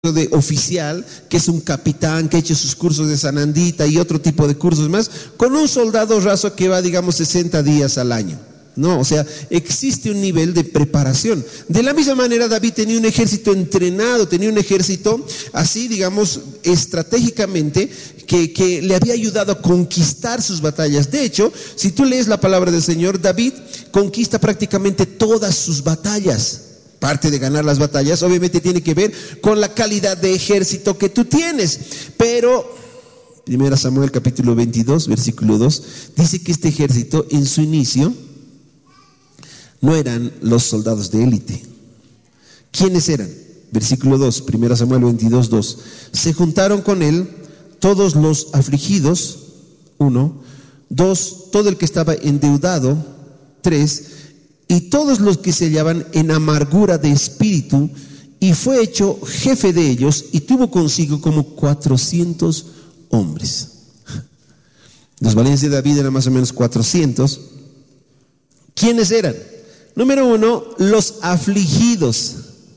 de oficial, que es un capitán, que ha hecho sus cursos de Sanandita y otro tipo de cursos más, con un soldado raso que va, digamos, 60 días al año. No, o sea, existe un nivel de preparación. De la misma manera, David tenía un ejército entrenado, tenía un ejército así, digamos, estratégicamente, que le había ayudado a conquistar sus batallas. De hecho, si tú lees la palabra del Señor, David conquista prácticamente todas sus batallas. Parte de ganar las batallas obviamente tiene que ver con la calidad de ejército que tú tienes. Pero 1 Samuel capítulo 22 versículo 2 dice que este ejército en su inicio no eran los soldados de élite. ¿Quiénes eran? Versículo 2, 1 Samuel 22, 2. Se juntaron con él todos los afligidos, 1, 2, todo el que estaba endeudado, 3, y todos los que se hallaban en amargura de espíritu, y fue hecho jefe de ellos, y tuvo consigo como 400 hombres. Los valientes de David eran más o menos 400. ¿Quiénes eran? Número 1, los afligidos.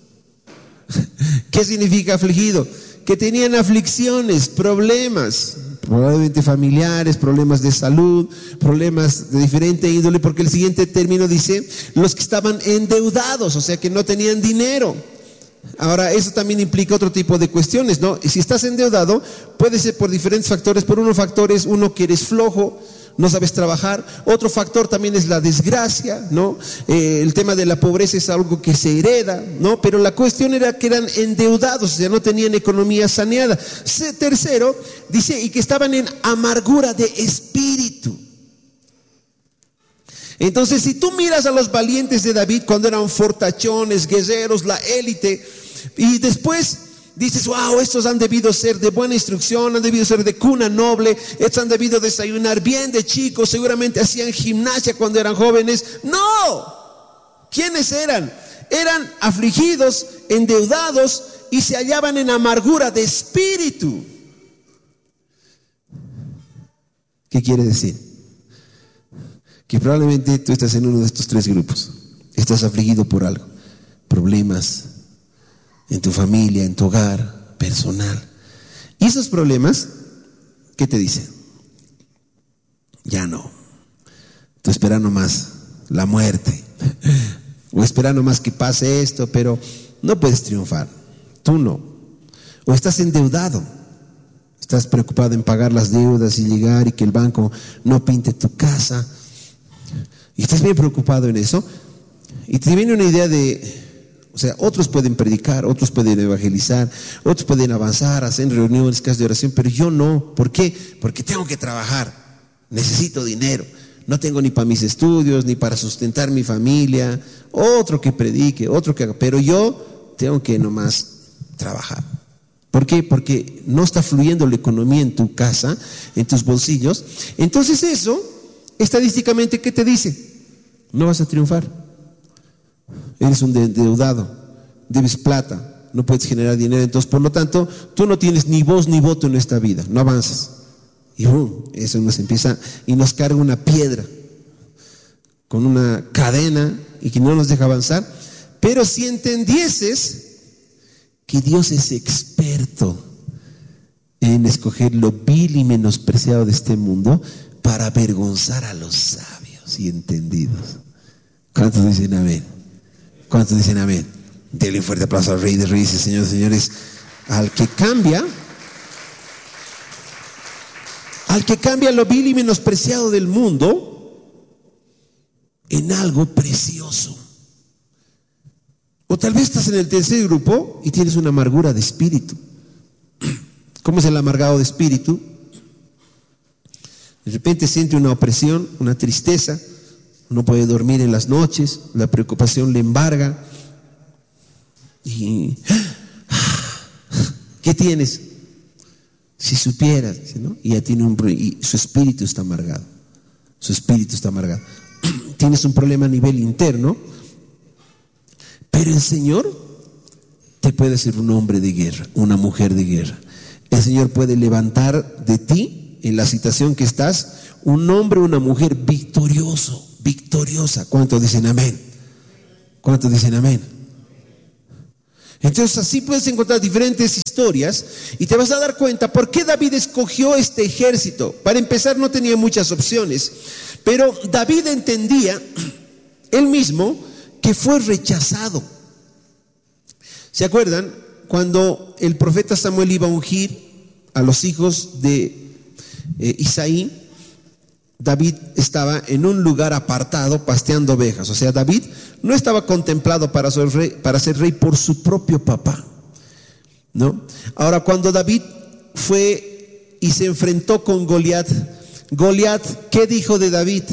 ¿Qué significa afligido? Que tenían aflicciones, problemas, probablemente familiares, problemas de salud, problemas de diferente índole, porque el siguiente término dice, los que estaban endeudados, o sea que no tenían dinero. Ahora, eso también implica otro tipo de cuestiones, ¿no? Si estás endeudado, puede ser por diferentes factores. Por unos factores, uno que eres flojo, no sabes trabajar. Otro factor también es la desgracia, ¿no? El tema de la pobreza es algo que se hereda, ¿no? Pero la cuestión era que eran endeudados, o sea, no tenían economía saneada. Tercero, dice, y que estaban en amargura de espíritu. Entonces, si tú miras a los valientes de David cuando eran fortachones, guerreros, la élite, y después dices, wow, estos han debido ser de buena instrucción, han debido ser de cuna noble, estos han debido desayunar bien de chicos, seguramente hacían gimnasia cuando eran jóvenes. No, ¿quiénes eran? Eran afligidos, endeudados y se hallaban en amargura de espíritu. ¿Qué quiere decir? Que probablemente tú estás en uno de estos tres grupos. Estás afligido por algo, problemas en tu familia, en tu hogar, personal. Y esos problemas, ¿qué te dicen? Ya no. Tú esperas nomás la muerte. O esperas nomás que pase esto, pero no puedes triunfar. Tú no. O estás endeudado. Estás preocupado en pagar las deudas y llegar y que el banco no pinte tu casa. Y estás bien preocupado en eso. Y te viene una idea de... O sea, otros pueden predicar, otros pueden evangelizar, otros pueden avanzar, hacer reuniones, casas de oración, pero yo no. ¿Por qué? Porque tengo que trabajar, necesito dinero, no tengo ni para mis estudios, ni para sustentar mi familia. Otro que predique, otro que haga, pero yo tengo que nomás trabajar. ¿Por qué? Porque no está fluyendo la economía en tu casa, en tus bolsillos. Entonces eso, estadísticamente, ¿qué te dice? No vas a triunfar. Eres un endeudado, debes plata, no puedes generar dinero, entonces por lo tanto tú no tienes ni voz ni voto en esta vida, no avanzas. Y eso nos empieza y nos carga una piedra con una cadena y que no nos deja avanzar. Pero si entendieses que Dios es experto en escoger lo vil y menospreciado de este mundo para avergonzar a los sabios y entendidos. ¿Cuántos dicen amén? ¿Cuántos dicen amén? Denle un fuerte aplauso al Rey de Reyes y señores, señores, al que cambia lo vil y menospreciado del mundo en algo precioso. O tal vez estás en el tercer grupo y tienes una amargura de espíritu. ¿Cómo es el amargado de espíritu? De repente siente una opresión, una tristeza. No puede dormir en las noches, la preocupación le embarga. Y ¿qué tienes? Si supieras, ¿no? Y ya tiene y su espíritu está amargado. Su espíritu está amargado. Tienes un problema a nivel interno, pero el Señor te puede hacer un hombre de guerra, una mujer de guerra. El Señor puede levantar de ti, en la situación que estás, un hombre o una mujer victoriosa. ¿Cuántos dicen amén? ¿Cuántos dicen amén? Entonces así puedes encontrar diferentes historias y te vas a dar cuenta por qué David escogió este ejército. Para empezar, no tenía muchas opciones, pero David entendía él mismo que fue rechazado. ¿Se acuerdan cuando el profeta Samuel iba a ungir a los hijos de Isaí? David estaba en un lugar apartado pasteando ovejas. O sea, David no estaba contemplado para ser rey por su propio papá, ¿no? Ahora, cuando David fue y se enfrentó con Goliat, ¿qué dijo de David?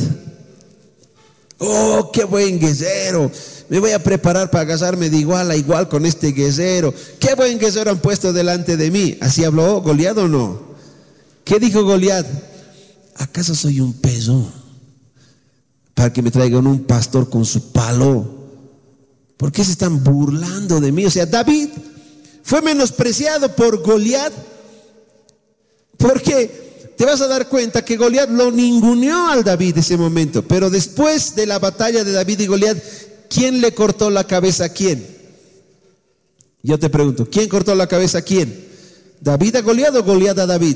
Oh, qué buen guerrero, me voy a preparar para casarme de igual a igual con este guerrero. Qué buen guerrero han puesto delante de mí. ¿Así habló Goliat o no? ¿Qué dijo Goliat? ¿Acaso soy un peso para que me traigan un pastor con su palo? ¿Por qué se están burlando de mí? O sea, David fue menospreciado por Goliat, porque te vas a dar cuenta que Goliat lo ninguneó al David ese momento. Pero después de la batalla de David y Goliat, ¿quién le cortó la cabeza a quién? Yo te pregunto, ¿quién cortó la cabeza a quién? ¿David a Goliat o Goliat a David?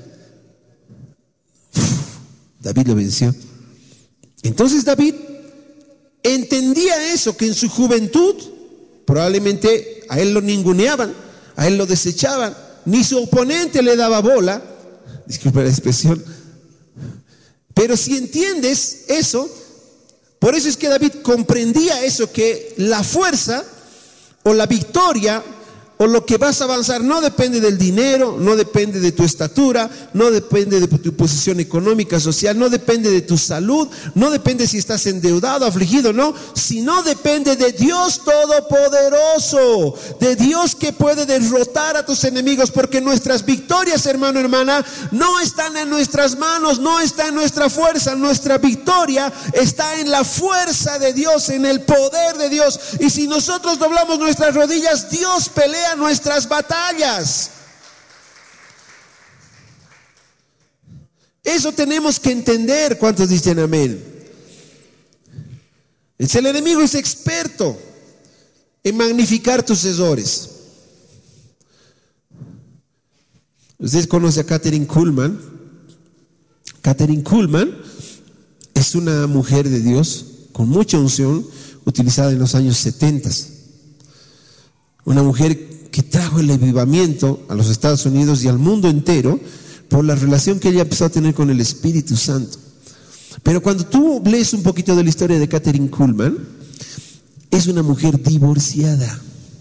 David lo venció. Entonces David entendía eso, que en su juventud probablemente a él lo ninguneaban, a él lo desechaban, ni su oponente le daba bola, disculpa la expresión, pero si entiendes eso, por eso es que David comprendía eso, que la fuerza o la victoria o lo que vas a avanzar no depende del dinero, no depende de tu estatura, no depende de tu posición económica, social, no depende de tu salud, no depende si estás endeudado, afligido, no, sino depende de Dios Todopoderoso, de Dios que puede derrotar a tus enemigos, porque nuestras victorias, hermano, hermana, no están en nuestras manos, no está en nuestra fuerza. Nuestra victoria está en la fuerza de Dios, en el poder de Dios. Y si nosotros doblamos nuestras rodillas, Dios pelea nuestras batallas. Eso tenemos que entender. ¿Cuántos dicen amén? El enemigo es experto en magnificar tus errores. Ustedes conocen a Kathryn Kuhlman. Kathryn Kuhlman es una mujer de Dios con mucha unción, utilizada en los años 70. Una mujer que trajo el avivamiento a los Estados Unidos y al mundo entero por la relación que ella empezó a tener con el Espíritu Santo. Pero cuando tú lees un poquito de la historia de Kathryn Kuhlman, es una mujer divorciada.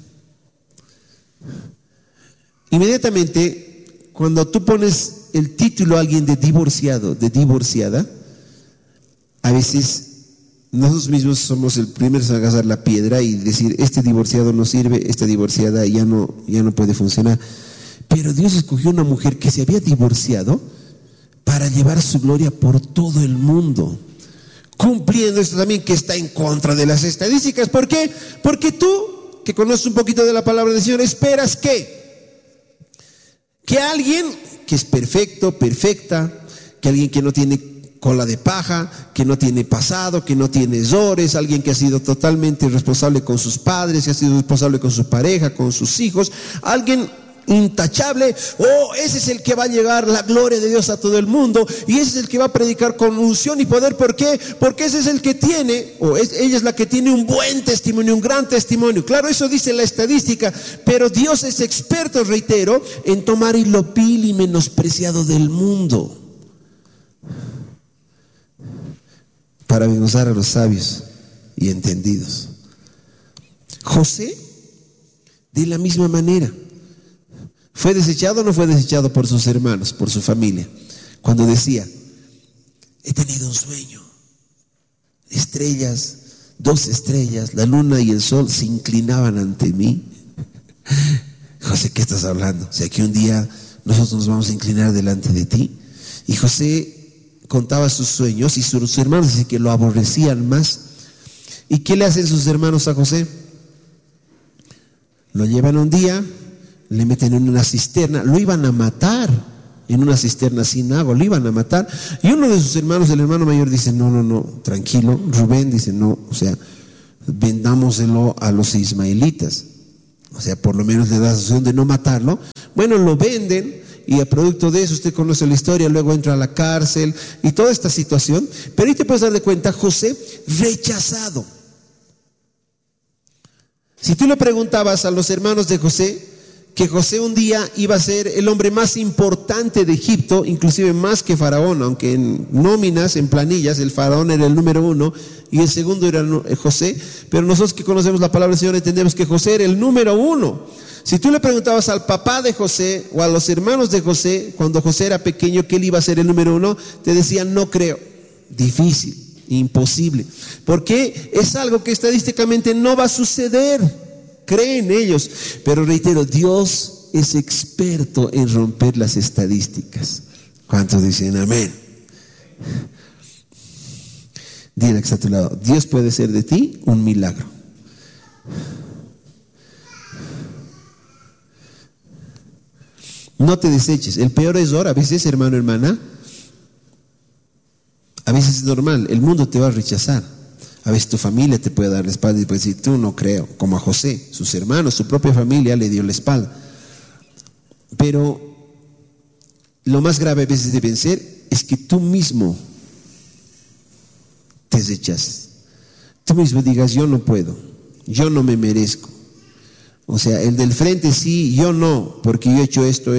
Inmediatamente, cuando tú pones el título a alguien de divorciado, de divorciada, a veces nosotros mismos somos el primero a agarrar la piedra y decir, este divorciado no sirve, esta divorciada ya no puede funcionar. Pero Dios escogió una mujer que se había divorciado para llevar su gloria por todo el mundo, cumpliendo esto también que está en contra de las estadísticas. ¿Por qué? Porque tú, que conoces un poquito de la palabra del Señor, esperas que alguien que es perfecto, perfecta, que alguien que no tiene cola de paja, que no tiene pasado, que no tiene errores, alguien que ha sido totalmente responsable con sus padres, que ha sido responsable con su pareja, con sus hijos, alguien intachable. Oh, ese es el que va a llegar la gloria de Dios a todo el mundo, y ese es el que va a predicar con unción y poder. ¿Por qué? Porque ese es el que tiene, ella es la que tiene un buen testimonio, un gran testimonio. Claro, eso dice la estadística, pero Dios es experto, reitero, en tomar lo vil y menospreciado del mundo para avergonzar a los sabios y entendidos. José, de la misma manera, ¿fue desechado o no fue desechado por sus hermanos, por su familia? Cuando decía, he tenido un sueño, estrellas, 2 estrellas, la luna y el sol se inclinaban ante mí. José, ¿qué estás hablando? O sea, que un día nosotros nos vamos a inclinar delante de ti. Y José contaba sus sueños y sus hermanos dicen que lo aborrecían más. ¿Y qué le hacen sus hermanos a José? Lo llevan un día, le meten en una cisterna, lo iban a matar en una cisterna sin agua, lo iban a matar. Y uno de sus hermanos, el hermano mayor, dice, no, tranquilo. Rubén dice, no, o sea, vendámoselo a los ismaelitas. O sea, por lo menos le da la solución de no matarlo. Bueno, lo venden y a producto de eso usted conoce la historia, luego entra a la cárcel y toda esta situación. Pero ahí te puedes dar de cuenta, José rechazado. Si tú le preguntabas a los hermanos de José, que José un día iba a ser el hombre más importante de Egipto, inclusive más que Faraón, aunque en nóminas, en planillas, el Faraón era el número 1 y el segundo era José, pero nosotros que conocemos la palabra del Señor entendemos que José era el número 1. Si tú le preguntabas al papá de José o a los hermanos de José, cuando José era pequeño, que él iba a ser el número 1, te decían, no creo, difícil, imposible, porque es algo que estadísticamente no va a suceder. Creen ellos, pero reitero, Dios es experto en romper las estadísticas. ¿Cuántos dicen amén? Dile que está a tu lado, Dios puede hacer de ti un milagro. No te deseches. El peor error a veces, hermano, hermana, a veces es normal, el mundo te va a rechazar. A veces tu familia te puede dar la espalda y puede decir, tú no creo, como a José, sus hermanos, su propia familia le dio la espalda. Pero lo más grave a veces de vencer es que tú mismo te rechaces. Tú mismo digas, yo no puedo, yo no me merezco. O sea, el del frente sí, yo no, porque yo he hecho esto,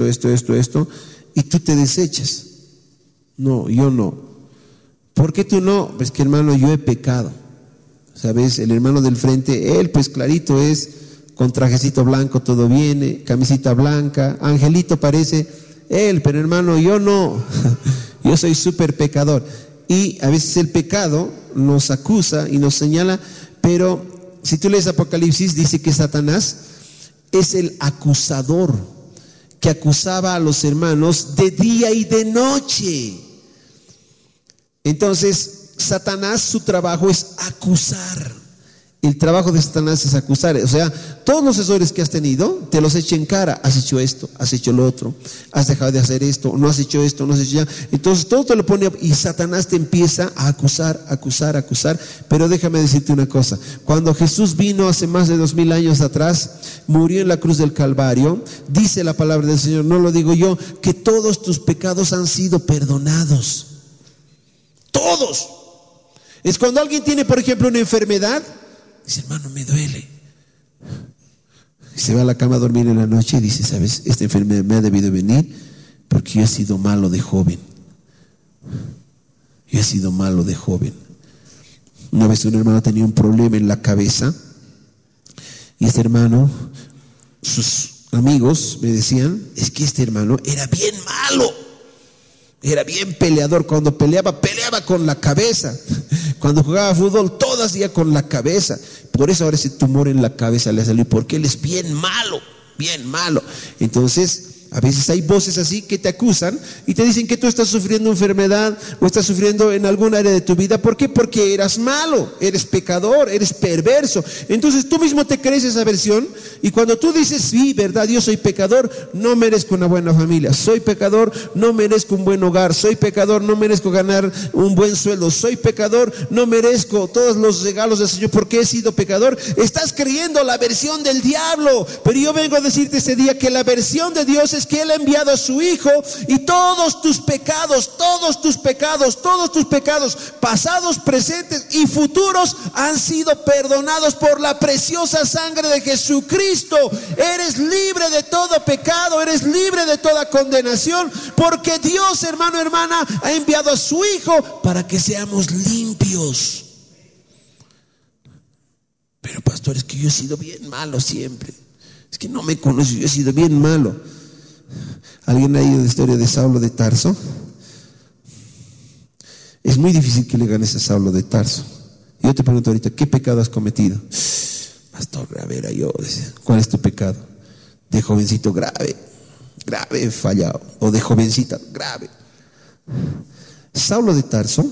y tú te desechas. No, yo no. ¿Por qué tú no? Pues que hermano, yo he pecado. ¿Sabes? El hermano del frente, él pues clarito es con trajecito blanco, todo viene, camisita blanca, angelito parece él, pero hermano, yo no. Yo soy súper pecador. Y a veces el pecado nos acusa y nos señala, pero si tú lees Apocalipsis, dice que Satanás es el acusador que acusaba a los hermanos de día y de noche. Entonces, Satanás, su trabajo es acusar. El trabajo de Satanás es acusar. O sea, todos los errores que has tenido, te los echa en cara. Has hecho esto, has hecho lo otro, has dejado de hacer esto, no has hecho esto, no has hecho ya. Entonces, todo te lo pone y Satanás te empieza a acusar. Pero déjame decirte una cosa. Cuando Jesús vino hace más de 2000 años atrás, murió en la cruz del Calvario, dice la palabra del Señor, no lo digo yo, que todos tus pecados han sido perdonados. Todos. Es cuando alguien tiene, por ejemplo, una enfermedad, dice, hermano, me duele. Y se va a la cama a dormir en la noche y dice, ¿sabes? Esta enfermedad me ha debido venir porque yo he sido malo de joven. Yo he sido malo de joven. Una vez un hermano tenía un problema en la cabeza y este hermano, sus amigos me decían, es que este hermano era bien malo. Era bien peleador. Cuando peleaba con la cabeza. Cuando jugaba fútbol, todo hacía con la cabeza. Por eso ahora ese tumor en la cabeza le ha salido, porque él es bien malo. Entonces, a veces hay voces así que te acusan y te dicen que tú estás sufriendo enfermedad o estás sufriendo en algún área de tu vida. ¿Por qué? Porque eras malo, eres pecador, eres perverso. Entonces tú mismo te crees esa versión y cuando tú dices, sí, verdad, yo soy pecador, no merezco una buena familia, soy pecador, no merezco un buen hogar, soy pecador, no merezco ganar un buen sueldo, soy pecador, no merezco todos los regalos del Señor porque he sido pecador. Estás creyendo la versión del diablo, pero yo vengo a decirte este día que la versión de Dios es que Él ha enviado a su Hijo y todos tus pecados, pasados, presentes y futuros, han sido perdonados por la preciosa sangre de Jesucristo. Eres libre de todo pecado, eres libre de toda condenación, porque Dios, hermano, hermana, ha enviado a su Hijo para que seamos limpios. Pero pastor, es que yo he sido bien malo siempre. Es que no me conoces, yo he sido bien malo. ¿Alguien ha oído la historia de Saulo de Tarso? Es muy difícil que le ganes a Saulo de Tarso. Yo te pregunto ahorita, ¿qué pecado has cometido? Pastor, a ver, ¿cuál es tu pecado? De jovencito, grave he fallado. O de jovencita, grave. Saulo de Tarso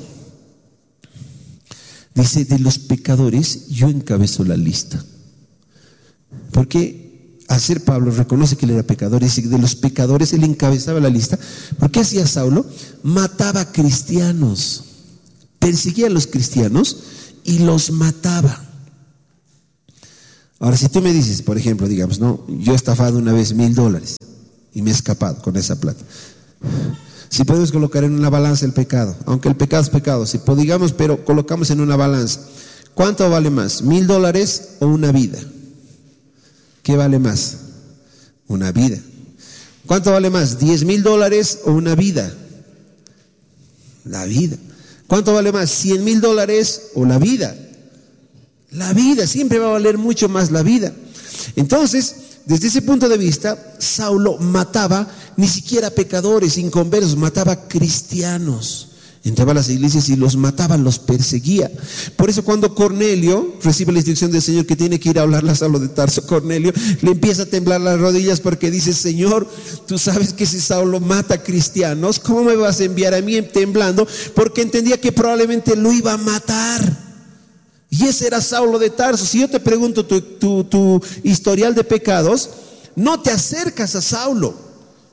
dice, de los pecadores yo encabezo la lista. Porque al ser Pablo reconoce que él era pecador y dice que de los pecadores él encabezaba la lista. ¿Por qué hacía Saulo? Mataba cristianos, perseguía a los cristianos y los mataba. Ahora, si tú me dices, por ejemplo, digamos, no, yo he estafado una vez $1,000 y me he escapado con esa plata. Si podemos colocar en una balanza el pecado, aunque el pecado es pecado, si digamos, pero colocamos en una balanza, ¿cuánto vale más? $1,000 o una vida? ¿Qué vale más? Una vida. ¿Cuánto vale más? $10,000 o una vida? La vida. ¿Cuánto vale más? $100,000 o la vida? La vida. Siempre va a valer mucho más la vida. Entonces, desde ese punto de vista, Saulo mataba ni siquiera pecadores, inconversos, mataba cristianos. Entraba a las iglesias y los mataba, los perseguía. Por eso cuando Cornelio recibe la instrucción del Señor que tiene que ir a hablarle a Saulo de Tarso, Cornelio le empieza a temblar las rodillas porque dice: Señor, tú sabes que si Saulo mata cristianos, ¿cómo me vas a enviar a mí temblando? Porque entendía que probablemente lo iba a matar. Y ese era Saulo de Tarso. Si yo te pregunto tu historial de pecados, no te acercas a Saulo.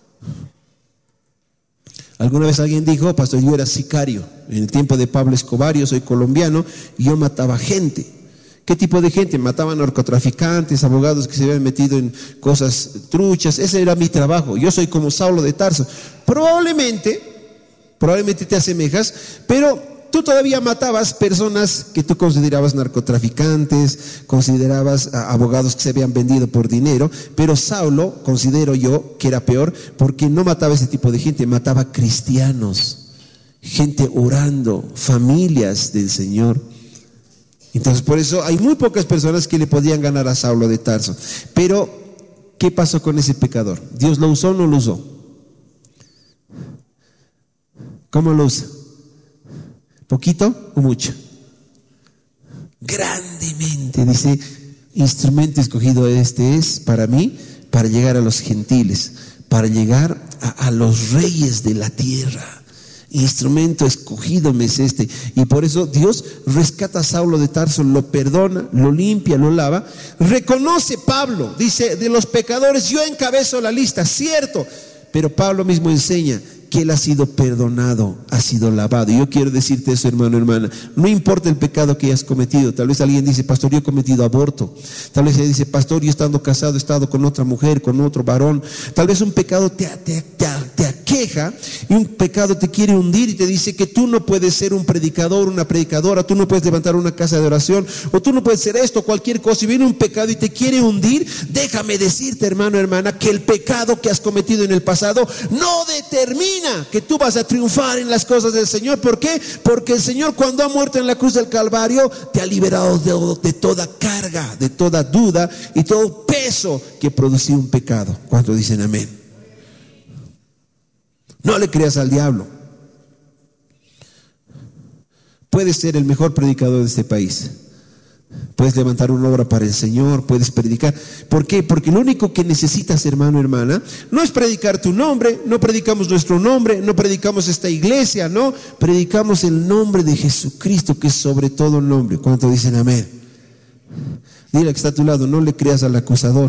Alguna vez alguien dijo: pastor, yo era sicario en el tiempo de Pablo Escobar, yo soy colombiano y yo mataba gente. ¿Qué tipo de gente? Mataba narcotraficantes, abogados que se habían metido en cosas truchas. Ese era mi trabajo. Yo soy como Saulo de Tarso. Probablemente te asemejas, pero tú todavía matabas personas que tú considerabas narcotraficantes, considerabas abogados que se habían vendido por dinero, pero Saulo, considero yo, que era peor, porque no mataba ese tipo de gente, mataba cristianos, gente orando, familias del Señor. Entonces, por eso hay muy pocas personas que le podían ganar a Saulo de Tarso. Pero, ¿qué pasó con ese pecador? ¿Dios lo usó o no lo usó? ¿Cómo lo usa? ¿Poquito o mucho? Grandemente. Dice: instrumento escogido este es para mí, para llegar a los gentiles, para llegar a los reyes de la tierra. Instrumento escogido me es este. Y por eso Dios rescata a Saulo de Tarso, lo perdona, lo limpia, lo lava. Reconoce Pablo, dice: de los pecadores yo encabezo la lista, cierto. Pero Pablo mismo enseña que él ha sido perdonado, ha sido lavado. Y yo quiero decirte eso, hermano, hermana. No importa el pecado que hayas cometido. Tal vez alguien dice: pastor, yo he cometido aborto. Tal vez alguien dice: pastor, yo estando casado he estado con otra mujer, con otro varón. Tal vez un pecado te aqueja y un pecado te quiere hundir y te dice que tú no puedes ser un predicador, una predicadora, tú no puedes levantar una casa de oración, o tú no puedes ser esto, cualquier cosa. Y viene un pecado y te quiere hundir. Déjame decirte, hermano, hermana, que el pecado que has cometido en el pasado no determina que tú vas a triunfar en las cosas del Señor. ¿Por qué? Porque el Señor, cuando ha muerto en la cruz del Calvario, te ha liberado de toda carga, de toda duda y todo peso que producía un pecado. ¿Cuántos dicen amén? No le creas al diablo. Puedes ser el mejor predicador de este país, puedes levantar una obra para el Señor, puedes predicar. ¿Por qué? Porque lo único que necesitas, hermano, hermana, no es predicar tu nombre. No predicamos nuestro nombre, no predicamos esta iglesia, no, predicamos el nombre de Jesucristo, que es sobre todo nombre. ¿Cuántos dicen amén? Dile que está a tu lado: no le creas al acusador.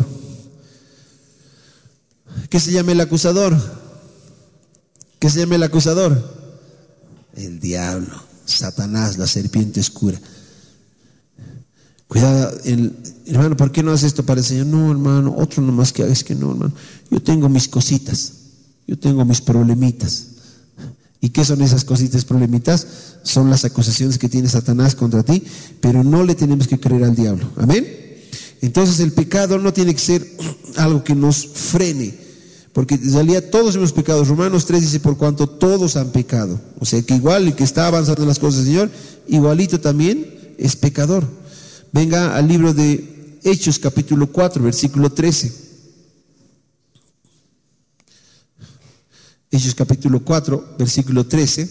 ¿Qué se llama el acusador? ¿Qué se llama el acusador? El diablo, Satanás, la serpiente oscura. Cuidado, hermano, ¿por qué no haces esto para el Señor? No, hermano, otro nomás que hagas. Que no, hermano, yo tengo mis cositas, yo tengo mis problemitas. ¿Y qué son esas cositas, problemitas? Son las acusaciones que tiene Satanás contra ti, pero no le tenemos que creer al diablo. Amén. Entonces el pecado no tiene que ser algo que nos frene, porque en realidad todos hemos pecado. Romanos 3 dice: por cuanto todos han pecado. O sea que igual el que está avanzando en las cosas del Señor, igualito también es pecador. Venga al libro de Hechos, capítulo 4, versículo 13. Hechos capítulo 4, versículo 13.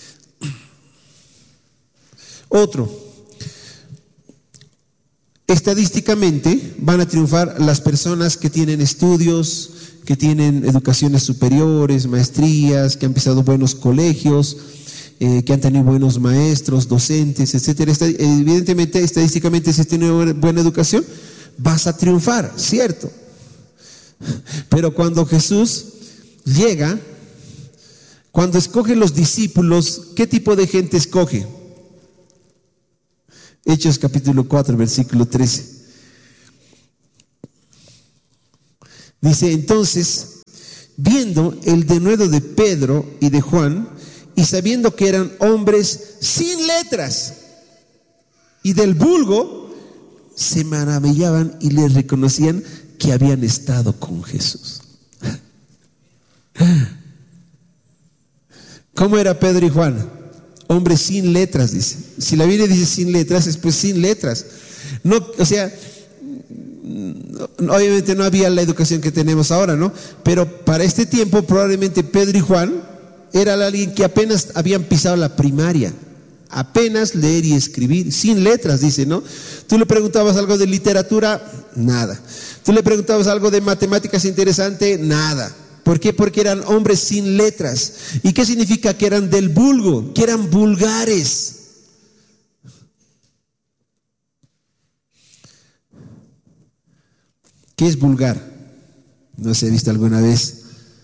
Otro: estadísticamente van a triunfar las personas que tienen estudios, que tienen educaciones superiores, maestrías, que han pisado buenos colegios, que han tenido buenos maestros, docentes, etcétera. Evidentemente, estadísticamente, si tienes buena educación, vas a triunfar, ¿cierto? Pero cuando Jesús llega, cuando escoge los discípulos, ¿qué tipo de gente escoge? Hechos capítulo 4, versículo 13. Dice, entonces, viendo el denuedo de Pedro y de Juan, y sabiendo que eran hombres sin letras y del vulgo, se maravillaban y les reconocían que habían estado con Jesús. ¿Cómo era Pedro y Juan? Hombres sin letras, dice. Si la Biblia dice sin letras, es pues sin letras. No, o sea, obviamente no había la educación que tenemos ahora, ¿no? Pero para este tiempo probablemente Pedro y Juan eran alguien que apenas habían pisado la primaria, apenas leer y escribir, sin letras, dice, ¿no? Tú le preguntabas algo de literatura, nada. Tú le preguntabas algo de matemáticas interesante, nada. ¿Por qué? Porque eran hombres sin letras. ¿Y qué significa? Que eran del vulgo, que eran vulgares. ¿Qué es vulgar? No sé, he visto alguna vez,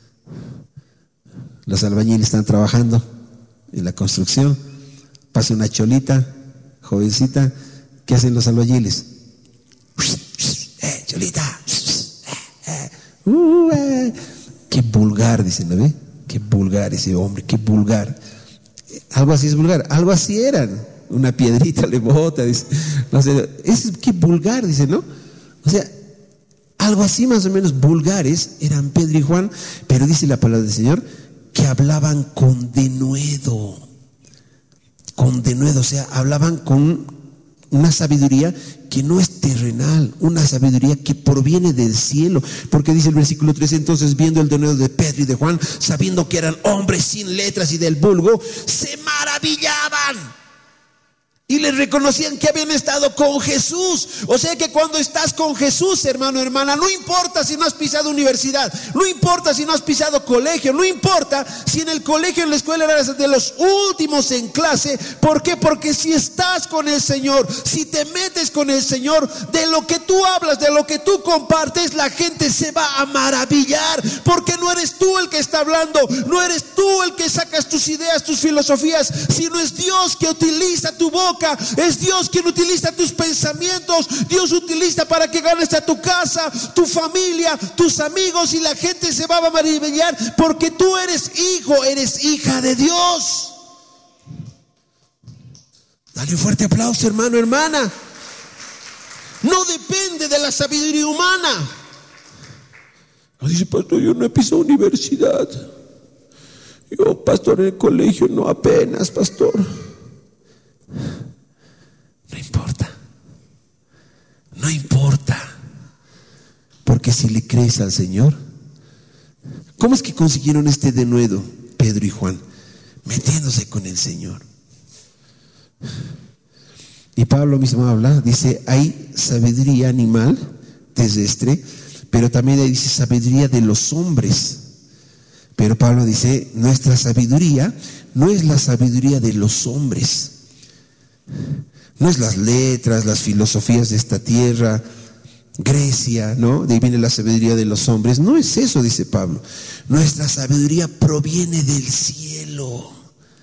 los albañiles están trabajando en la construcción, pasa una cholita, jovencita, ¿qué hacen los albañiles? Cholita, qué vulgar, dicen, ¿no ve? Qué vulgar ese hombre, qué vulgar. Algo así es vulgar, algo así eran. Una piedrita le bota, dice. No sé, qué vulgar, dice, ¿no? O sea, algo así más o menos vulgares eran Pedro y Juan, pero dice la palabra del Señor que hablaban con denuedo, o sea, hablaban con una sabiduría que no es terrenal, una sabiduría que proviene del cielo, porque dice el versículo 3, entonces viendo el denuedo de Pedro y de Juan, sabiendo que eran hombres sin letras y del vulgo, se maravillaban y les reconocían que habían estado con Jesús. O sea que cuando estás con Jesús, hermano, hermana, no importa si no has pisado universidad, no importa si no has pisado colegio, no importa si en el colegio, en la escuela eras de los últimos en clase. ¿Por qué? Porque si estás con el Señor, si te metes con el Señor, de lo que tú hablas, de lo que tú compartes, la gente se va a maravillar, porque no eres tú el que está hablando, no eres tú el que sacas tus ideas, tus filosofías, sino es Dios que utiliza tu boca. Es Dios quien utiliza tus pensamientos. Dios utiliza para que ganes a tu casa, tu familia, tus amigos, y la gente se va a maravillar porque tú eres hijo, eres hija de Dios. Dale un fuerte aplauso, hermano, hermana. No depende de la sabiduría humana. No dice, pastor, yo no he pisado universidad. Yo, pastor, en el colegio no, apenas, pastor. No importa, no importa, porque si le crees al Señor. ¿Cómo es que consiguieron este denuedo Pedro y Juan? Metiéndose con el Señor. Y Pablo mismo habla, dice, hay sabiduría animal, terrestre, pero también dice sabiduría de los hombres. Pero Pablo dice, nuestra sabiduría no es la sabiduría de los hombres. No es las letras, las filosofías de esta tierra, Grecia, ¿no? De ahí viene la sabiduría de los hombres. No es eso, dice Pablo. Nuestra sabiduría proviene del cielo.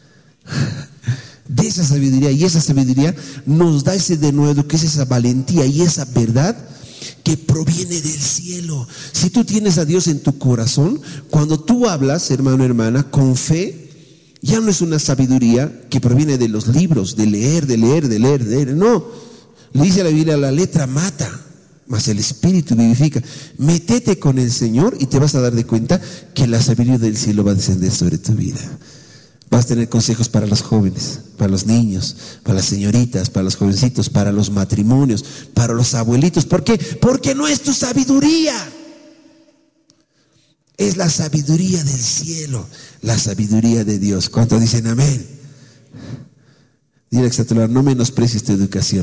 De esa sabiduría, y esa sabiduría nos da ese denuedo, que es esa valentía y esa verdad que proviene del cielo. Si tú tienes a Dios en tu corazón, cuando tú hablas, hermano, hermana, con fe, ya no es una sabiduría que proviene de los libros, de leer. No, le dice la Biblia, la letra mata, mas el espíritu vivifica. Métete con el Señor y te vas a dar de cuenta que la sabiduría del cielo va a descender sobre tu vida. Vas a tener consejos para los jóvenes, para los niños, para las señoritas, para los jovencitos, para los matrimonios, para los abuelitos. ¿Por qué? Porque no es tu sabiduría. Es la sabiduría del cielo, la sabiduría de Dios. ¿Cuántos dicen amén? Dile a tu lado, no menosprecies tu educación.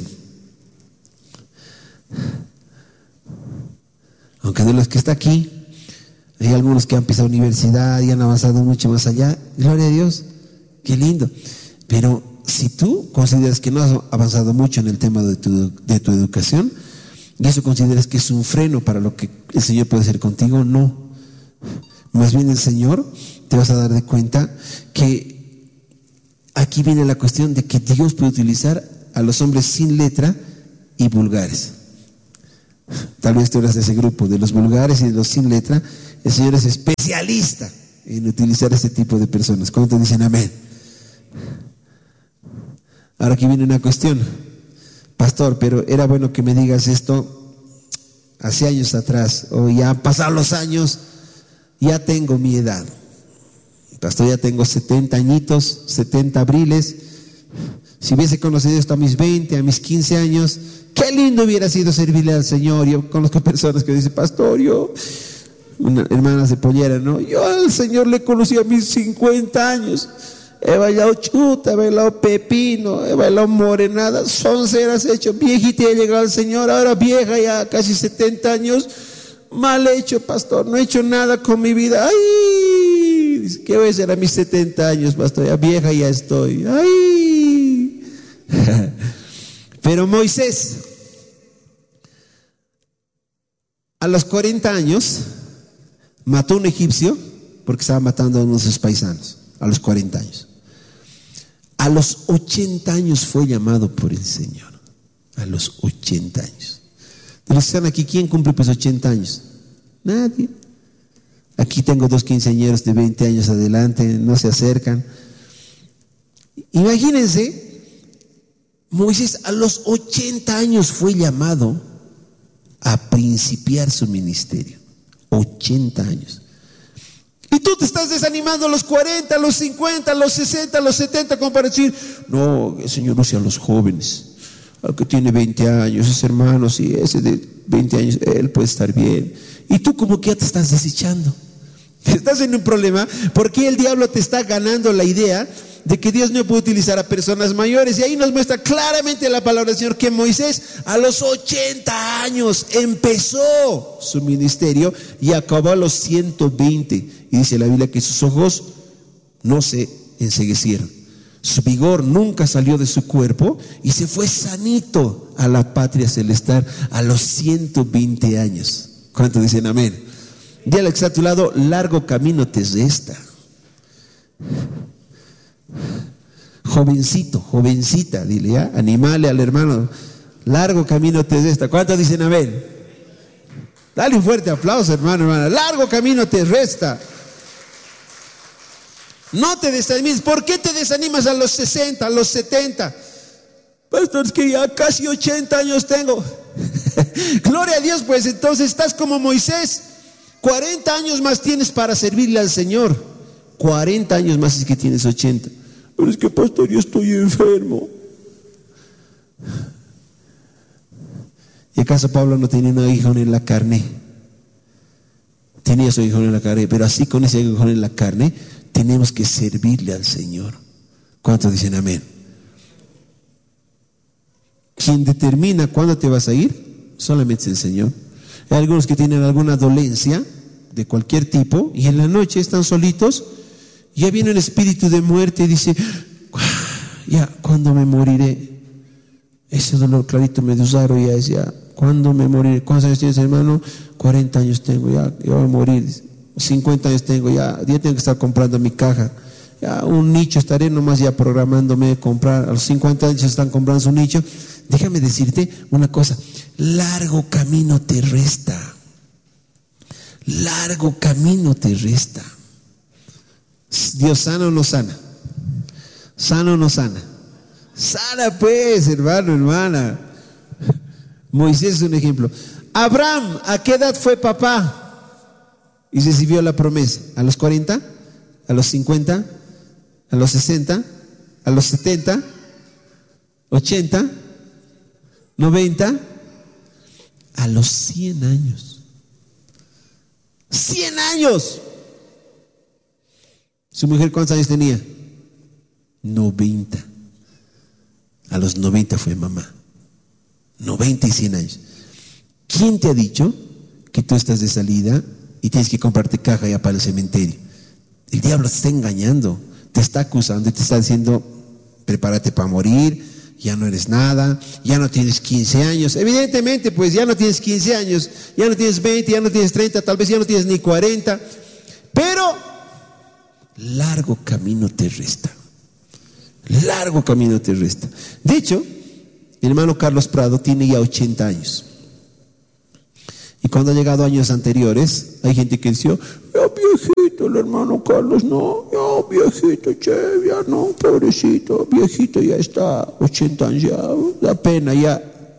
Aunque de los que está aquí, hay algunos que han pisado universidad y han avanzado mucho más allá. Gloria a Dios, qué lindo. Pero si tú consideras que no has avanzado mucho en el tema de tu educación, y eso consideras que es un freno para lo que el Señor puede hacer contigo, no. Más bien el Señor, te vas a dar de cuenta que aquí viene la cuestión de que Dios puede utilizar a los hombres sin letra y vulgares. Tal vez tú eras de ese grupo, de los vulgares y de los sin letra. El Señor es especialista en utilizar este tipo de personas. ¿Cuántos dicen amén? Ahora aquí viene una cuestión. Pastor, pero era bueno que me digas esto hace años atrás, o ya han pasado los años, ya tengo mi edad. Pastor, ya tengo 70 añitos, 70 abriles. Si hubiese conocido esto a mis 20, a mis 15 años, qué lindo hubiera sido servirle al Señor. Yo conozco personas que dicen, pastor, hermanas de pollera, ¿no? Yo al Señor le conocí a mis 50 años. He bailado chuta, he bailado pepino, he bailado morenada, sonceras hecho, viejita y he llegado al Señor, ahora vieja ya casi 70 años, mal hecho, pastor, no he hecho nada con mi vida. ¡Ay! ¿Qué voy a hacer a mis 70 años, pastor? Ya vieja ya estoy. ¡Ay! Pero Moisés, a los 40 años, mató a un egipcio porque estaba matando a uno de sus paisanos, a los 40 años. A los 80 años fue llamado por el Señor. A los 80 años. De los que están aquí, ¿quién cumple pues 80 años? Nadie. Aquí tengo 2 quinceañeros de 20 años adelante, no se acercan. Imagínense, Moisés a los 80 años fue llamado a principiar su ministerio. 80 años. Y tú te estás desanimando a los 40, a los 50, a los 60, a los 70, como para decir, no, el Señor no sea a los jóvenes, al que tiene 20 años, ese hermano, sí, ese de 20 años, él puede estar bien. Y tú como que ya te estás desechando. Estás en un problema porque el diablo te está ganando la idea de que Dios no puede utilizar a personas mayores. Y ahí nos muestra claramente la palabra del Señor que Moisés a los 80 años empezó su ministerio y acabó a los 120. Y dice la Biblia que sus ojos no se enceguecieron. Su vigor nunca salió de su cuerpo y se fue sanito a la patria celestial a los 120 años. ¿Cuántos dicen amén? Dile al que está a tu lado, largo camino te resta. Jovencito, jovencita, dile ya, animale al hermano, largo camino te resta. ¿Cuántos dicen amén? Dale un fuerte aplauso, hermano, hermana. Largo camino te resta. No te desanimes. ¿Por qué te desanimas a los 60, a los 70? Pastor, es que ya casi 80 años tengo. Gloria a Dios, pues entonces estás como Moisés. 40 años más tienes para servirle al Señor. 40 años más es que tienes 80. Pero es que, pastor, yo estoy enfermo. ¿Y acaso Pablo no tenía un aguijón en la carne? Tenía su aguijón en la carne, pero así con ese aguijón en la carne tenemos que servirle al Señor. ¿Cuántos dicen amén? ¿Quién determina cuándo te vas a ir? Solamente es el Señor. Hay algunos que tienen alguna dolencia de cualquier tipo y en la noche están solitos. Ya viene el espíritu de muerte y dice, ya, ¿cuándo me moriré? Ese dolor clarito medusaro ya es ya, ¿cuándo me moriré? ¿Cuántos años tienes, hermano? 40 años tengo, ya voy a morir. 50 años tengo, ya tengo que estar comprando mi caja. Ya un nicho estaré nomás ya programándome de comprar. A los 50 años están comprando su nicho. Déjame decirte una cosa, largo camino te resta. Largo camino te resta. Dios sana o no sana. Sana o no sana. Sana pues, hermano, hermana. Moisés es un ejemplo. Abraham, ¿a qué edad fue papá? Y recibió la promesa. ¿A los 40? ¿A los 50? ¿A los 60? ¿A los 70? ¿80? ¿90? A los 100 años. 100 años. ¿Su mujer cuántos años tenía? 90. A los 90 fue mamá. 90 y 100 años. ¿Quién te ha dicho que tú estás de salida y tienes que comprarte caja ya para el cementerio? El diablo te está engañando, te está acusando y te está diciendo, prepárate para morir, ya no eres nada, ya no tienes 15 años. Evidentemente, pues ya no tienes 15 años, ya no tienes 20, ya no tienes 30, tal vez ya no tienes ni 40, pero largo camino te resta. Largo camino te resta. De hecho, el hermano Carlos Prado tiene ya 80 años. Y cuando ha llegado años anteriores, hay gente que dice, ya viejito el hermano Carlos, no, ya viejito, che, ya no, pobrecito, viejito ya está, 80 años, ya, da pena, ya.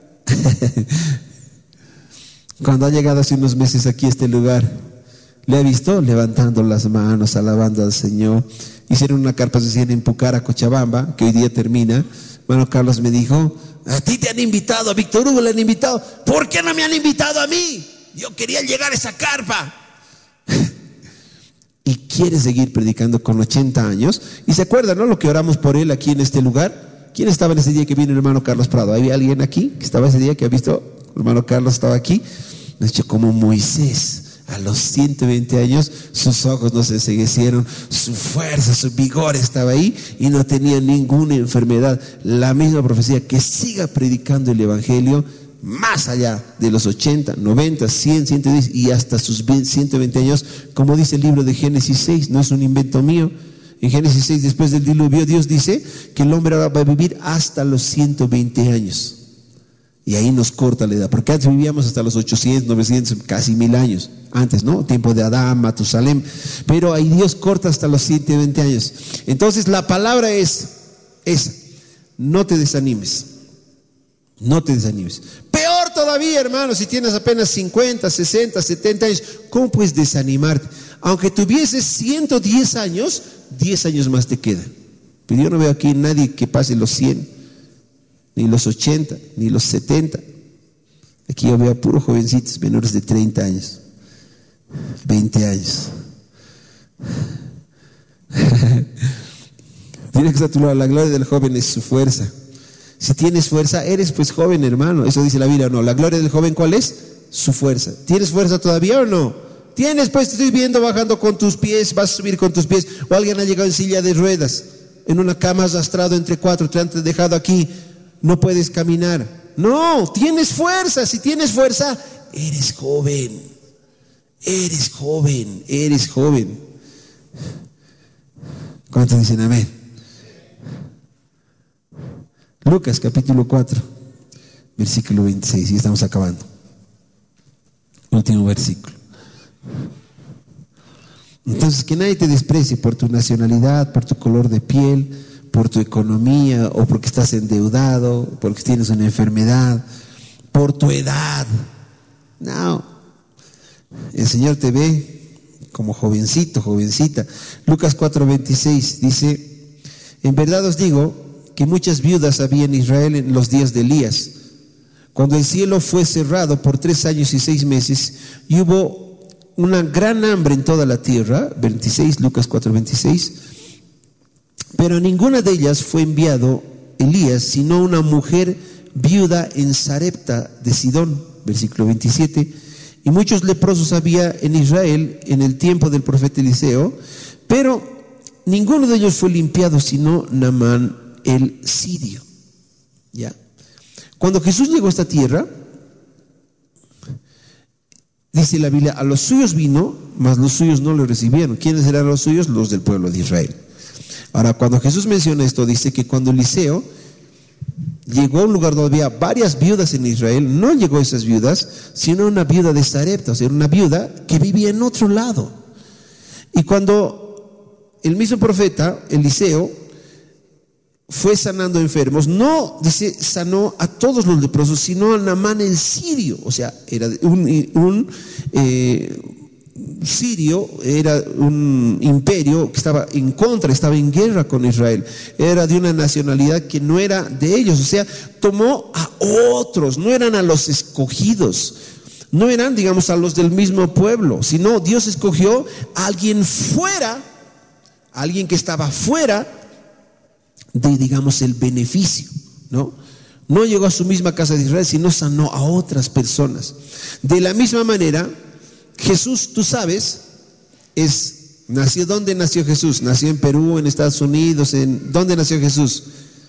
Cuando ha llegado hace unos meses aquí a este lugar, le ha visto levantando las manos, alabando al Señor. Hicieron una carpa social en Pucara, Cochabamba, que hoy día termina. Hermano Carlos me dijo, a ti te han invitado, a Víctor Hugo le han invitado, ¿por qué no me han invitado a mí? Yo quería llegar a esa carpa. Y quiere seguir predicando con 80 años. Y se acuerdan, ¿no? Lo que oramos por él aquí en este lugar. ¿Quién estaba en ese día que vino el hermano Carlos Prado? ¿Había alguien aquí que estaba ese día que ha visto? El hermano Carlos estaba aquí. Me ha dicho, como Moisés, a los 120 años, sus ojos no se enceguecieron, su fuerza, su vigor estaba ahí y no tenía ninguna enfermedad. La misma profecía, que siga predicando el evangelio más allá de los 80, 90, 100, 110 y hasta sus 120 años, como dice el libro de Génesis 6, no es un invento mío. En Génesis 6, después del diluvio, Dios dice que el hombre ahora va a vivir hasta los 120 años. Y ahí nos corta la edad, porque antes vivíamos hasta los 800, 900, casi 1000 años. Antes, ¿no? Tiempo de Adán, Matusalem. Pero ahí Dios corta hasta los 120 años. Entonces la palabra es esa. No te desanimes. No te desanimes. Peor todavía, hermano, si tienes apenas 50, 60, 70 años, ¿cómo puedes desanimarte? Aunque tuvieses 110 años, 10 años más te quedan. Pero yo no veo aquí nadie que pase los 100, ni los 80, ni los 70. Aquí yo veo a puros jovencitos menores de 30 años, 20 años. Tienes que estar a tu lado. La gloria del joven es su fuerza. Si tienes fuerza, eres pues joven, hermano. Eso dice la Biblia, ¿o no? La gloria del joven, ¿cuál es? Su fuerza. ¿Tienes fuerza todavía o no? Tienes, pues, te estoy viendo bajando con tus pies, vas a subir con tus pies. O alguien ha llegado en silla de ruedas, en una cama arrastrado entre 4, te han dejado aquí, no puedes caminar. No, tienes fuerza. Si tienes fuerza, eres joven. Eres joven, eres joven. ¿Cuántos dicen amén? Lucas capítulo 4, versículo 26, y estamos acabando. Último versículo. Entonces, que nadie te desprecie por tu nacionalidad, por tu color de piel, por tu economía, o porque estás endeudado, porque tienes una enfermedad, por tu edad. No, el Señor te ve como jovencito, jovencita. Lucas 4:26 dice, en verdad os digo que muchas viudas había en Israel en los días de Elías, cuando el cielo fue cerrado por 3 años y 6 meses, y hubo una gran hambre en toda la tierra. 26, Lucas 4:26. Pero a ninguna de ellas fue enviado Elías, sino una mujer viuda en Sarepta de Sidón. Versículo 27. Y muchos leprosos había en Israel en el tiempo del profeta Eliseo, pero ninguno de ellos fue limpiado, sino Naamán el sirio. ¿Ya? Cuando Jesús llegó a esta tierra, dice la Biblia, a los suyos vino, mas los suyos no lo recibieron. ¿Quiénes eran los suyos? Los del pueblo de Israel. Ahora, cuando Jesús menciona esto, dice que cuando Eliseo llegó a un lugar donde había varias viudas en Israel, no llegó a esas viudas, sino una viuda de Sarepta, o sea, una viuda que vivía en otro lado. Y cuando el mismo profeta, Eliseo, fue sanando enfermos, no, dice, sanó a todos los leprosos, sino a Naamán el sirio. O sea, era un sirio, era un imperio que estaba en contra, estaba en guerra con Israel, era de una nacionalidad que no era de ellos. O sea, tomó a otros, no eran a los escogidos, no eran, digamos, a los del mismo pueblo, sino Dios escogió a alguien fuera, a alguien que estaba fuera de, digamos, el beneficio, ¿no? No llegó a su misma casa de Israel, sino sanó a otras personas. De la misma manera, Jesús, tú sabes, nació. ¿Dónde nació Jesús? Nació en Perú, en Estados Unidos. ¿Dónde nació Jesús?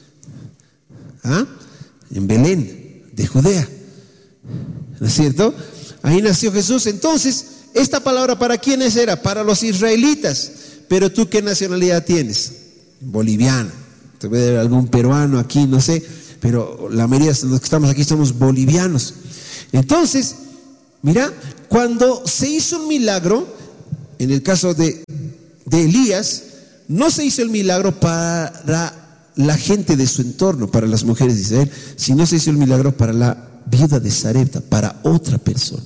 En Belén, de Judea, ¿no es cierto? Ahí nació Jesús. Entonces, esta palabra, ¿para quiénes era? Para los israelitas. Pero tú, ¿qué nacionalidad tienes? Boliviana. Te puede haber algún peruano aquí, no sé, pero la mayoría de los que estamos aquí somos bolivianos. Entonces, Mira, cuando se hizo un milagro, en el caso de Elías, no se hizo el milagro para la gente de su entorno, para las mujeres de Israel, sino se hizo el milagro para la viuda de Sarepta, para otra persona.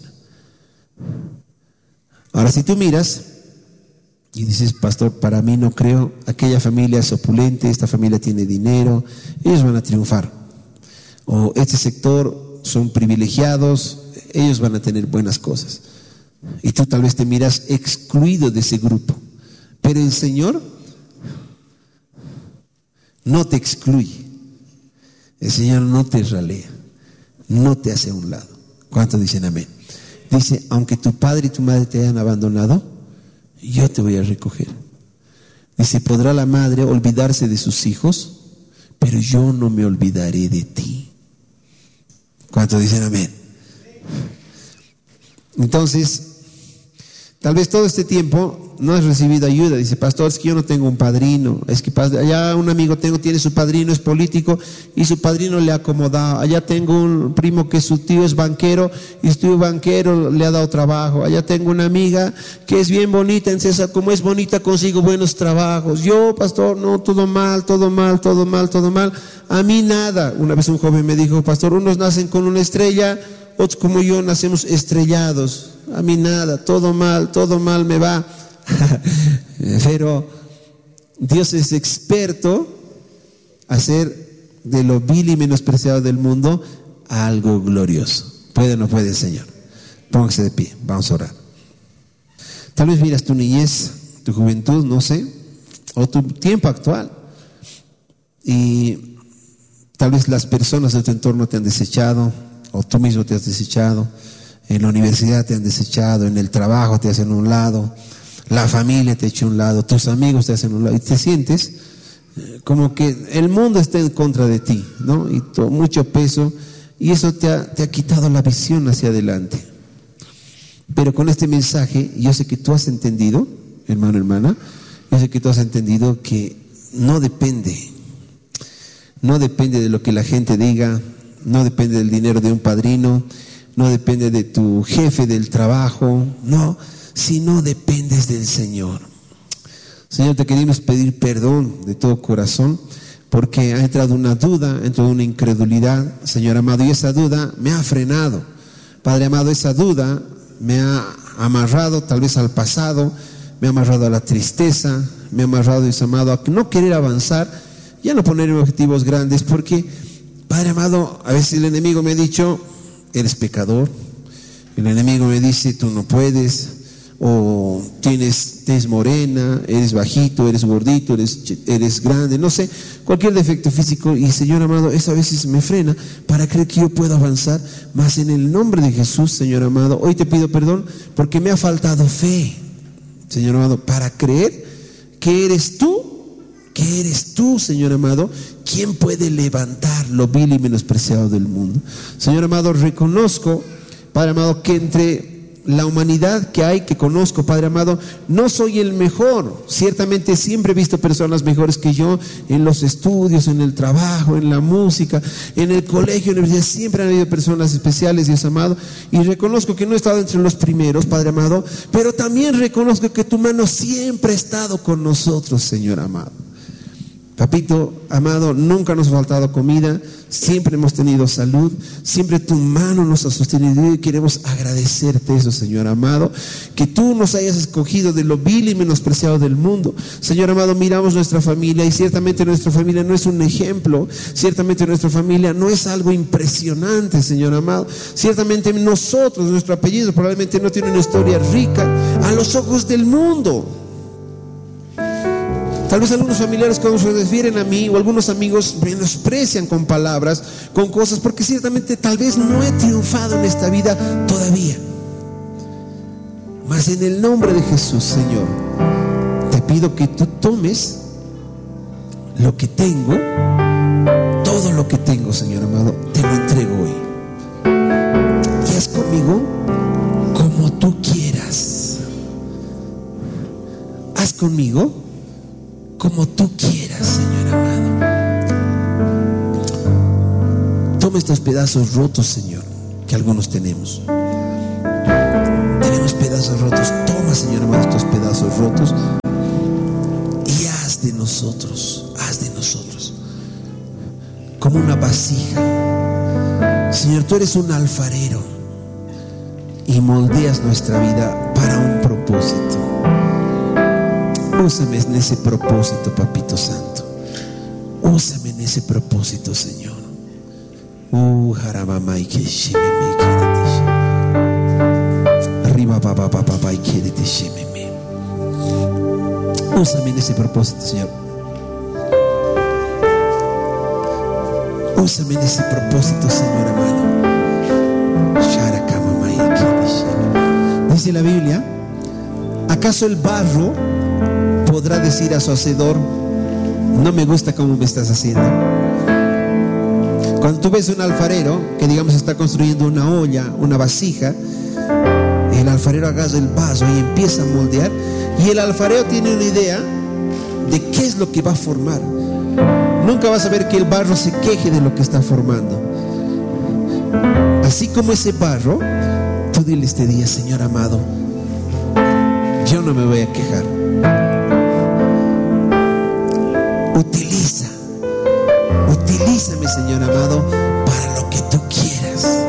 Ahora, si tú miras y dices, pastor, para mí no creo, aquella familia es opulente, esta familia tiene dinero, ellos van a triunfar. O este sector son privilegiados, ellos van a tener buenas cosas. Y tú tal vez te miras excluido de ese grupo. Pero el Señor no te excluye. El Señor no te ralea, no te hace a un lado. ¿Cuántos dicen amén? Dice, aunque tu padre y tu madre te hayan abandonado, yo te voy a recoger. Dice, podrá la madre olvidarse de sus hijos, pero yo no me olvidaré de ti. ¿Cuántos dicen amén? Entonces, tal vez todo este tiempo no has recibido ayuda. Dice, pastor, es que yo no tengo un padrino. Es que allá un amigo tiene su padrino, es político y su padrino le ha acomodado. Allá tengo un primo que su tío es banquero y su tío banquero le ha dado trabajo. Allá tengo una amiga que es bien bonita, entonces como es bonita consigo buenos trabajos. Yo, pastor, no, todo mal, todo mal, todo mal, todo mal. A mí nada. Una vez un joven me dijo, pastor, unos nacen con una estrella, otros como yo nacemos estrellados. A mí nada, todo mal me va. Pero Dios es experto hacer de lo vil y menospreciado del mundo algo glorioso. ¿Puede o no puede el Señor? Póngase de pie, vamos a orar. Tal vez miras tu niñez, tu juventud, no sé, o tu tiempo actual, y tal vez las personas de tu entorno te han desechado, o tú mismo te has desechado. En la universidad te han desechado, en el trabajo te hacen a un lado, la familia te echa a un lado, tus amigos te hacen a un lado, y te sientes como que el mundo está en contra de ti, ¿no? Y mucho peso, y eso te ha quitado la visión hacia adelante. Pero con este mensaje, yo sé que tú has entendido, hermano, hermana, yo sé que tú has entendido que no depende de lo que la gente diga, no depende del dinero de un padrino, no depende de tu jefe del trabajo, no, sino dependes del Señor. Señor, te queremos pedir perdón de todo corazón, porque ha entrado una duda, ha entrado una incredulidad, Señor amado, y esa duda me ha frenado. Padre amado, esa duda me ha amarrado tal vez al pasado, me ha amarrado a la tristeza, me ha amarrado, Dios amado, a no querer avanzar, ya no poner objetivos grandes, porque, Padre amado, a veces el enemigo me ha dicho, eres pecador. El enemigo me dice, tú no puedes, o tienes tez morena, eres bajito, eres gordito, eres grande, no sé, cualquier defecto físico. Y Señor amado, eso a veces me frena para creer que yo puedo avanzar. Mas en el nombre de Jesús, Señor amado, hoy te pido perdón porque me ha faltado fe, Señor amado, para creer que eres tú, Señor amado, quien puede levantar lo vil y menospreciado del mundo. Señor amado, reconozco, Padre amado, que entre la humanidad que hay, que conozco, Padre amado, no soy el mejor. Ciertamente siempre he visto personas mejores que yo en los estudios, en el trabajo, en la música, en el colegio, en la universidad. Siempre han habido personas especiales, Dios amado, y reconozco que no he estado entre los primeros, Padre amado, pero también reconozco que tu mano siempre ha estado con nosotros, Señor amado. Papito amado, nunca nos ha faltado comida, siempre hemos tenido salud, siempre tu mano nos ha sostenido, y queremos agradecerte eso, Señor amado, que tú nos hayas escogido de lo vil y menospreciado del mundo. Señor amado, miramos nuestra familia y ciertamente nuestra familia no es un ejemplo, ciertamente nuestra familia no es algo impresionante, Señor amado, ciertamente nosotros, nuestro apellido probablemente no tiene una historia rica a los ojos del mundo. Tal vez algunos familiares cuando se refieren a mí o algunos amigos menosprecian con palabras, con cosas, porque ciertamente tal vez no he triunfado en esta vida todavía. Mas en el nombre de Jesús, Señor, te pido que tú tomes lo que tengo, todo lo que tengo, Señor amado, te lo entrego hoy. Y haz conmigo como tú quieras. Haz conmigo como tú quieras, Señor amado. Toma estos pedazos rotos, Señor, que algunos tenemos. pedazos rotos. Toma, Señor amado, estos pedazos rotos y haz de nosotros como una vasija. Señor, tú eres un alfarero y moldeas nuestra vida para un propósito. Úsame en ese propósito, Papito Santo. Úsame en ese propósito, Señor. Arriba, papá, y quédate, shememe. Úsame en ese propósito, Señor. Úsame en ese propósito, Señor amado. Dice la Biblia: ¿acaso el barro podrá decir a su hacedor: no me gusta cómo me estás haciendo? Cuando tú ves un alfarero que, digamos, está construyendo una olla, una vasija, el alfarero agarra el vaso y empieza a moldear, y el alfarero tiene una idea de qué es lo que va a formar. Nunca vas a ver que el barro se queje de lo que está formando. Así como ese barro, tú dile este día: Señor amado, yo no me voy a quejar. Utilízame, Señor amado, para lo que tú quieras.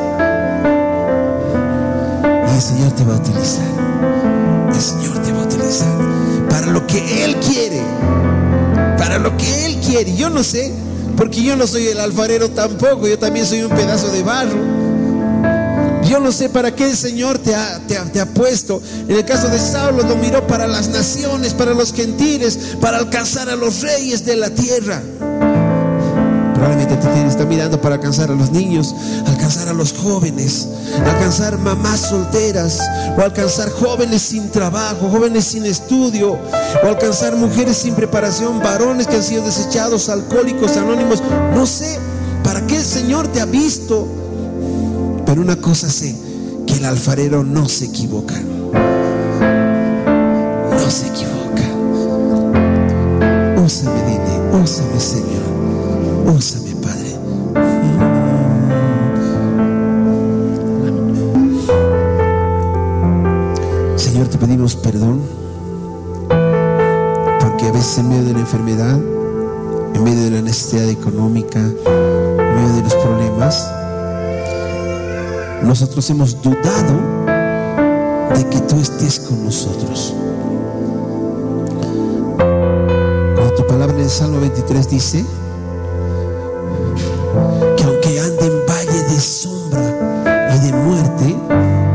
Y el Señor te va a utilizar. El Señor te va a utilizar para lo que Él quiere. Para lo que Él quiere. Yo no sé, porque yo no soy el alfarero tampoco. Yo también soy un pedazo de barro. Yo no sé para qué el Señor te ha puesto. En el caso de Saulo, lo miró para las naciones, para los gentiles, para alcanzar a los reyes de la tierra. Probablemente te está mirando para alcanzar a los niños, alcanzar a los jóvenes, alcanzar mamás solteras, o alcanzar jóvenes sin trabajo, jóvenes sin estudio, o alcanzar mujeres sin preparación, varones que han sido desechados, alcohólicos, anónimos. No sé para qué el Señor te ha visto, pero una cosa sé: que el alfarero no se equivoca. No se equivoca. Úsame, dile: úsame, Señor. Úsame, Padre. Señor, te pedimos perdón, porque a veces en medio de la enfermedad, en medio de la necesidad económica, en medio de los problemas, nosotros hemos dudado de que tú estés con nosotros. Cuando tu palabra en el Salmo 23 dice que aunque ande en valle de sombra